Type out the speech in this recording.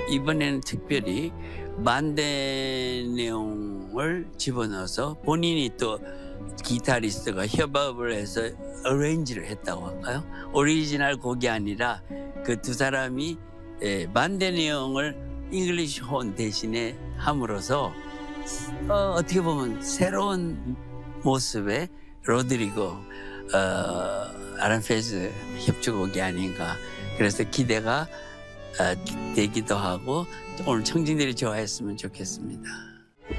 이번에는 특별히 만대내용을 집어넣어서 본인이 또 기타리스트가 협업을 해서 어레인지를 했다고 할까요? 오리지널 곡이 아니라 그 두 사람이 만대내용을 잉글리시 혼 대신에 함으로써 어떻게 보면 새로운 모습의 로드리고 아란 페이스 협주곡이 아닌가. 그래서 기대가 되기도 하고 오늘 청중들이 좋아했으면 좋겠습니다.